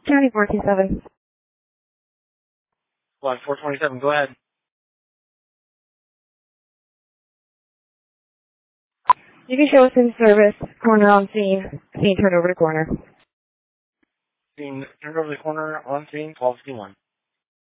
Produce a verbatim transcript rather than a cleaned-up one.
County four two seven. One four twenty-seven, go ahead. You can show us in service, corner on scene, scene turn over to corner. Scene turned over the corner on scene, twelve fifty-one.